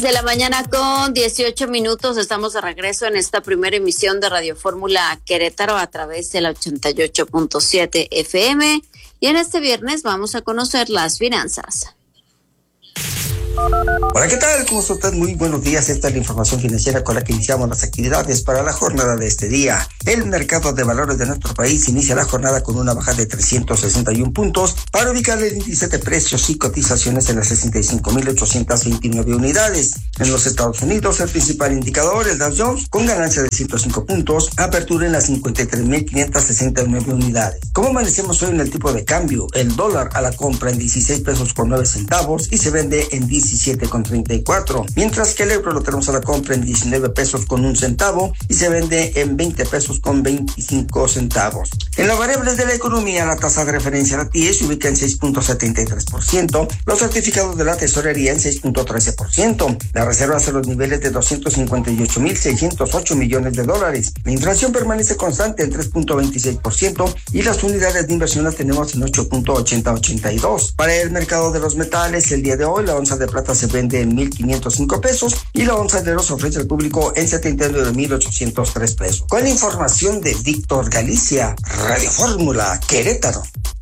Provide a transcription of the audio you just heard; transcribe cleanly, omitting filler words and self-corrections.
De la mañana con 18 minutos, estamos de regreso en esta primera emisión de Radio Fórmula Querétaro a través de la 88.7 FM, y en este viernes vamos a conocer las finanzas. Hola, ¿qué tal? ¿Cómo está usted? Muy buenos días. Esta es la información financiera con la que iniciamos las actividades para la jornada de este día. El mercado de valores de nuestro país inicia la jornada con una baja de 361 puntos para ubicar el índice de precios y cotizaciones en las 65.829 unidades. En los Estados Unidos, el principal indicador, el Dow Jones, con ganancia de 105 puntos, apertura en las 53.569 unidades. ¿Cómo amanecemos hoy en el tipo de cambio? El dólar a la compra en 16 pesos con 9 centavos y se vende en 17,34, mientras que el euro lo tenemos a la compra en 19 pesos con 1 centavo y se vende en 20 pesos con 25 centavos. En las variables de la economía, la tasa de referencia, la TIE, se ubica en 6.73%, los certificados de la tesorería en 6.13%, las reservas en los niveles de 258.608 millones de dólares, la inflación permanece constante en 3.26% y las unidades de inversión las tenemos en 8.8082. Para el mercado de los metales, el día de hoy la onza de plata se vende en 1.505 pesos y la onza de oro se ofrece al público en 79.803 pesos. Con la información de Víctor Galicia, Radio Fórmula Querétaro.